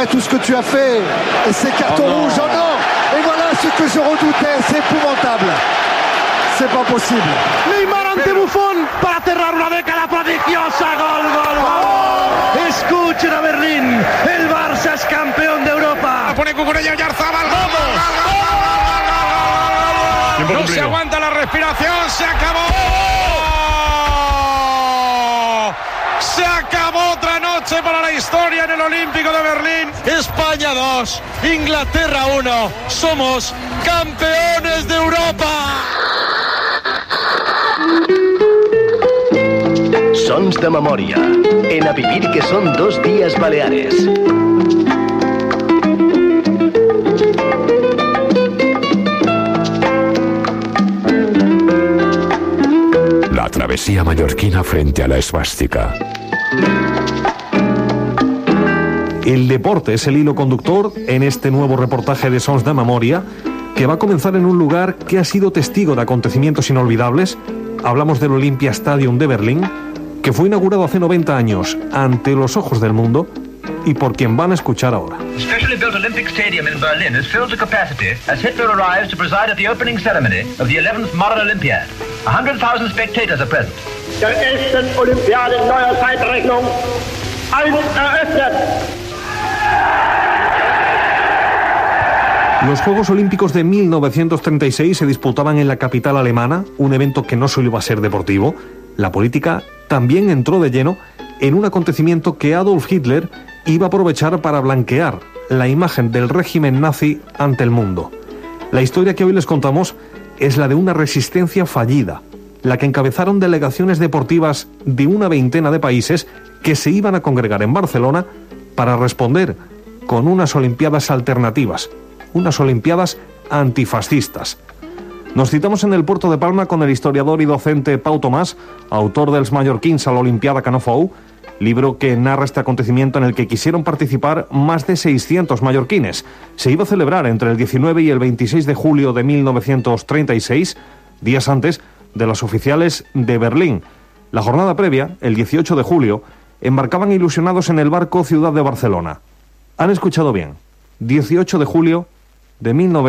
Tout ce que tu as fait, et ces cartons rouges, oh non. Et voilà ce que je redoutais, c'est épouvantable. C'est pas possible. Neymar ante Buffon para cerrar una década prodigiosa. Gol, gol, gol. Escuchen a Berlín. El Barça es campeón de Europa. La pone Cucurella y Oyarzabal. No se aguanta la respiración. Se acabó. Se acabó otra noche para la historia en el Olímpico de Berlín. España 2, Inglaterra 1. Somos campeones de Europa. Sons de memòria. En A vivir que són 2 días Baleares. La travesía mallorquina frente a la esvástica. El deporte es el hilo conductor en este nuevo reportaje de Sons de Memòria, que va a comenzar en un lugar que ha sido testigo de acontecimientos inolvidables. Hablamos del Olympia Stadium de Berlín, que fue inaugurado hace 90 años ante los ojos del mundo y por quien van a escuchar ahora. The specially built Olympic Stadium in Berlin is filled to capacity as Hitler arrives to preside at the opening ceremony of the 11th Modern Olympiad. 100,000 spectators are present. Der ersten Olympiade in neuer Zeitrechnung. 1 eröffnet. Los Juegos Olímpicos de 1936 se disputaban en la capital alemana, un evento que no solo iba a ser deportivo. La política también entró de lleno en un acontecimiento que Adolf Hitler iba a aprovechar para blanquear la imagen del régimen nazi ante el mundo. La historia que hoy les contamos es la de una resistencia fallida, la que encabezaron delegaciones deportivas de una veintena de países que se iban a congregar en Barcelona para responder con unas Olimpiadas alternativas, unas Olimpiadas antifascistas. Nos citamos en el puerto de Palma con el historiador y docente Pau Tomàs, autor dels mallorquins a l'Olimpiada que no fou, libro que narra este acontecimiento en el que quisieron participar más de 600 mallorquines. Se iba a celebrar entre el 19 y el 26 de julio de 1936, días antes de las oficiales de Berlín. La jornada previa, el 18 de julio, embarcaban ilusionados en el barco Ciudad de Barcelona. Han escuchado bien, 18 de julio de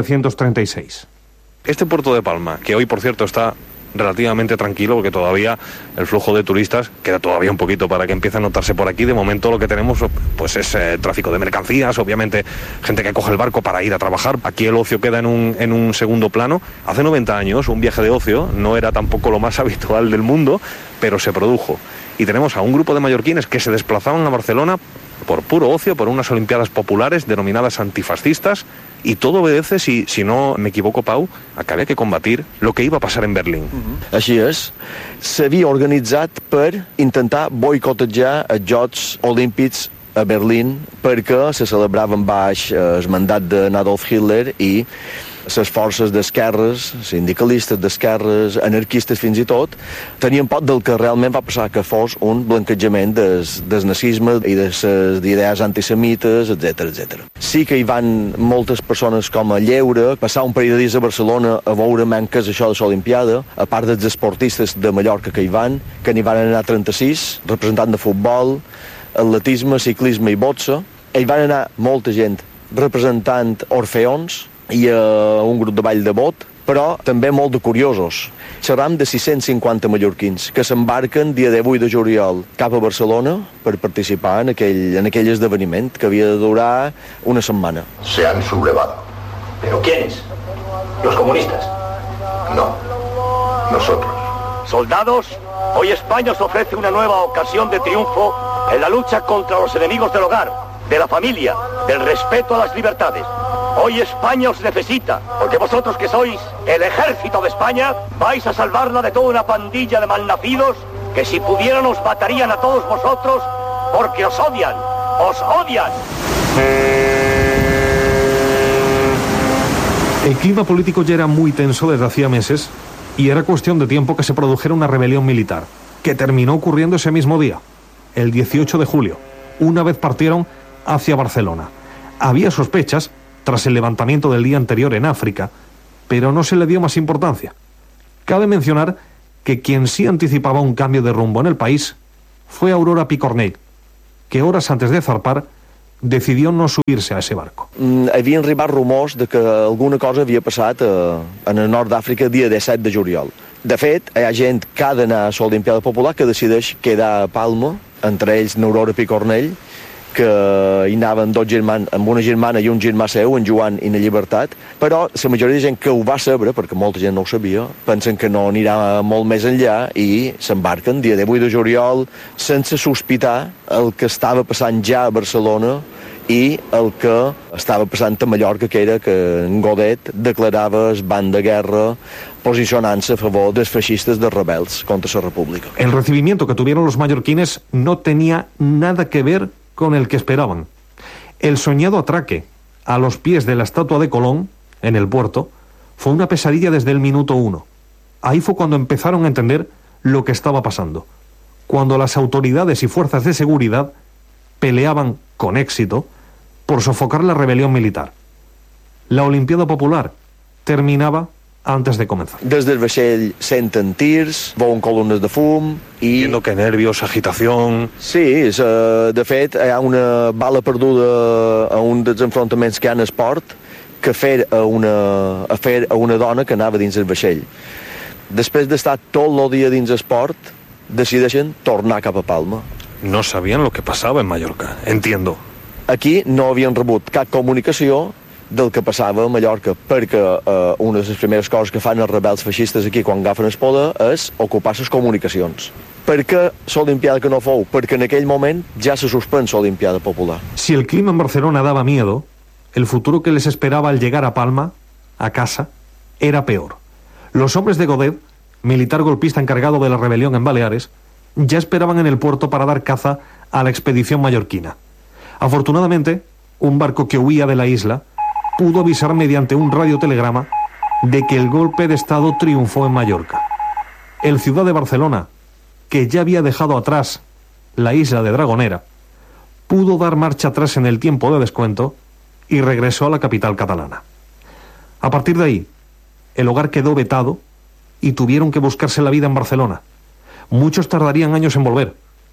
1936. Este puerto de Palma, que hoy por cierto está relativamente tranquilo porque todavía el flujo de turistas queda todavía un poquito para que empiece a notarse por aquí. De momento lo que tenemos pues es tráfico de mercancías, obviamente gente que coge el barco para ir a trabajar. Aquí el ocio queda en un segundo plano. Hace 90 años un viaje de ocio no era tampoco lo más habitual del mundo, pero se produjo. Y tenemos a un grupo de mallorquines que se desplazaban a Barcelona por puro ocio, por unas Olimpiadas populares denominadas antifascistas, y todo obedece, si no me equivoco, Pau, a que havia que combatir lo que iba a passar en Berlín. Així és. S'havia organitzat per intentar boicotejar els Jocs Olímpics a Berlín perquè se celebraven baix el mandat d'Adolf Hitler i les forces d'esquerres, sindicalistes d'esquerres, anarquistes fins i tot, tenien por del que realment va passar, que fos un blanquejament del nazisme i de les idees antisemites, etc etc. Sí que hi van moltes persones com a Lleure, passar un parell de dies a Barcelona a veure què és això de l'Olimpiada, a part dels esportistes de Mallorca que n'hi van anar 36, representant de futbol, atletisme, ciclisme i boxa. Hi van anar molta gent representant orfeons i un grup de ball de bot, però també molt de curiosos. Xerram de 650 mallorquins que s'embarquen dia 18 de juliol cap a Barcelona per participar en aquell esdeveniment que havia de durar una setmana. Se han sublevado. ¿Pero quiénes? ¿Los comunistas? No, nosotros. Soldados, hoy España os ofrece una nueva ocasión de triunfo en la lucha contra los enemigos del hogar, de la familia, del respeto a las libertades. Hoy España os necesita, porque vosotros que sois el ejército de España, vais a salvarla de toda una pandilla de malnacidos que si pudieran os matarían a todos vosotros porque os odian, ¡os odian! El clima político ya era muy tenso desde hacía meses y era cuestión de tiempo que se produjera una rebelión militar, que terminó ocurriendo ese mismo día, el 18 de julio, una vez partieron hacia Barcelona. Había sospechas tras el levantamiento del día anterior en África, pero no se le dio más importancia. Cabe mencionar que quien sí anticipaba un cambio de rumbo en el país fue Aurora Picornell, que horas antes de zarpar decidió no subirse a ese barco. Havien arribat rumors de que alguna cosa havia passat en el nord d'Àfrica el dia 17 de juliol. De fet, hi ha gent que ha d'anar a l'Olimpiada Popular que decideix quedar a Palma, entre ells n'Aurora Picornell, que hi anaven dos germans, amb una germana i un germà seu, en Joan i en Llibertat, però la majoria de gent que ho va saber, perquè molta gent no ho sabia, pensen que no anirà molt més enllà i s'embarquen dia 18 de juliol sense sospitar el que estava passant ja a Barcelona i el que estava passant a Mallorca, que era que en Godet declarava el ban de guerra posicionant-se a favor dels feixistes dels rebels contra la República. El recibimiento que tuvieron los mallorquines no tenía nada que ver con el que esperaban. El soñado atraque a los pies de la estatua de Colón, en el puerto, fue una pesadilla desde el minuto 1. Ahí fue cuando empezaron a entender lo que estaba pasando. Cuando las autoridades y fuerzas de seguridad peleaban con éxito por sofocar la rebelión militar. La Olimpiada Popular terminaba antes de comenzar. Des del vaixell senten tirs, veuen columnes de fum i... Entiendo que nervios, agitación... Sí, de fet, hi ha una bala perduda a un dels enfrontaments que hi ha en esport que fer a una dona que anava dins el vaixell. Després d'estar tot el dia dins esport, decideixen tornar cap a Palma. No sabían lo que pasaba en Mallorca, entiendo. Aquí no havien rebut cap comunicació del que passava a Mallorca, perquè una de les primeres coses que fan els rebels feixistes aquí quan agafen el poder és ocupar les comunicacions. Per què l'Olimpiada que no fou? Perquè en aquell moment ja se suspèn l'Olimpiada Popular. Si el clima en Barcelona daba miedo, el futuro que les esperaba al llegar a Palma, a casa, era peor. Los hombres de Godet, militar golpista encargado de la rebelión en Baleares, ya esperaban en el puerto para dar caza a la expedición mallorquina. Afortunadamente, un barco que huía de la isla pudo avisar mediante un radiotelegrama de que el golpe de Estado triunfó en Mallorca. El Ciudad de Barcelona, que ya había dejado atrás la isla de Dragonera, pudo dar marcha atrás en el tiempo de descuento y regresó a la capital catalana. A partir de ahí, el hogar quedó vetado y tuvieron que buscarse la vida en Barcelona. Muchos tardarían años en volver.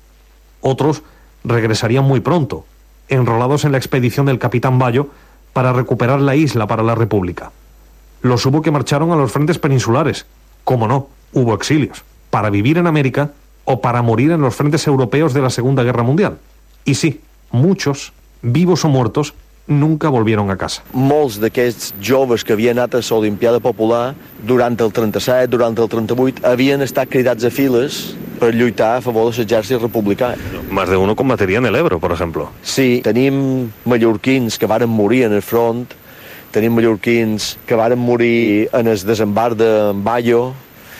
Otros regresarían muy pronto, enrolados en la expedición del capitán Bayo para recuperar la isla para la República. Los hubo que marcharon a los frentes peninsulares. Cómo no, hubo exilios, para vivir en América o para morir en los frentes europeos de la Segunda Guerra Mundial. Y sí, muchos, vivos o muertos, nunca volvieron a casa. Molts d'aquests joves que havien anat a l'Olimpiada Popular durant el 37, durant el 38, havien estat cridats a files per lluitar a favor de l'exèrcit republicà. Más de uno combatería en el Ebro, por ejemplo. Sí, tenim mallorquins que varen morir en el front, tenim mallorquins que varen morir en el desembarc de Bayo,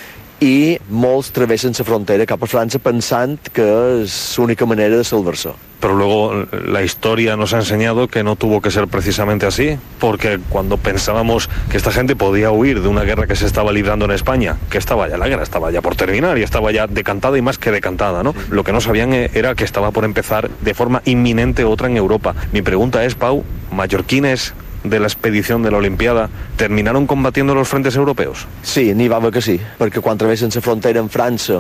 i molts travessen la frontera cap a França pensant que és l'única manera de salvar-se. Pero luego la historia nos ha enseñado que no tuvo que ser precisamente así, porque cuando pensábamos que esta gente podía huir de una guerra que se estaba librando en España, que estaba ya la guerra, estaba ya por terminar y estaba ya decantada y más que decantada, ¿no? Lo que no sabían era que estaba por empezar de forma inminente otra en Europa. Mi pregunta es, Pau, mallorquines de la expedición de la Olimpiada terminaron combatiendo los frentes europeus? Sí, n'hi va haver que sí, perquè quan travessen la frontera en França,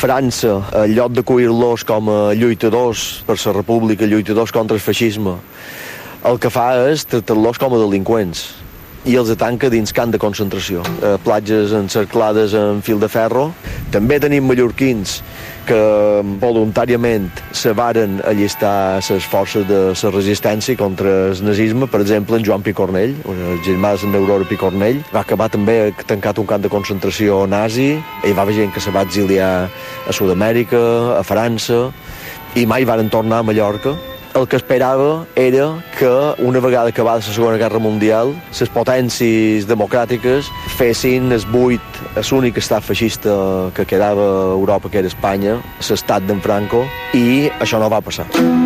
en lloc d'acollir-los com a lluitadors per la República, lluitadors contra el feixisme, el que fa és tractar-los com a delinqüents i els tanca dins camp de concentració, platges encerclades en fil de ferro. També tenim mallorquins que voluntàriament se varen allistar a les forces de la resistència contra el nazisme. Per exemple, en Joan Picornell, el germà de Aurora Picornell, va acabar també tancat un camp de concentració nazi. Hi va haver gent que se va exiliar a Sud-amèrica, a França, i mai varen tornar a Mallorca. El que esperava era que, una vegada acabada la Segona Guerra Mundial, les potències democràtiques fessin el buit, l'únic estat feixista que quedava a Europa, que era Espanya, l'estat d'en Franco, i això no va passar.